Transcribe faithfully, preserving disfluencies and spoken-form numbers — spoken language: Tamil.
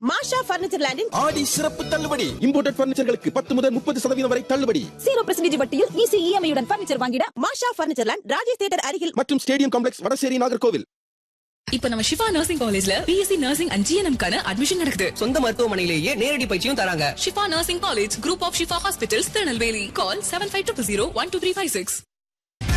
மாஷா பர்னிச்சர் லேண்டின் ஆடி சிறப்பு தள்ளுபடி. இம்போர்ட்டட் பர்னிச்சர்களுக்கு பத்து முதல் முப்பது சதவீதம் வரை தள்ளுபடி. ஜீரோ பர்சன்டேஜ் வட்டியில் ஈஸி இஎம்ஐ உடன் பர்னிச்சர் வாங்கிட மாஷா பர்னிச்சர் லேண்ட் ராஜேஷ் தியேட்டர் அருகில் மற்றும் ஸ்டேடியம் காம்ப்ளெக்ஸ் வடசேரி நாகர்கோவில். இப்ப நம்ம ஷிஃபா நர்சிங் காலேஜ்ல பிஎஸ்சி நர்சிங் அண்ட் ஜிஎன்எம் கான அட்மிஷன் நடக்குது. சொந்த மருத்துவமனையிலேயே நேரடி பயிற்சியும் தராங்க. Shifa nursing college, group of Shifa hospitals, Tirunelveli. Call seven five two zero one two three five six.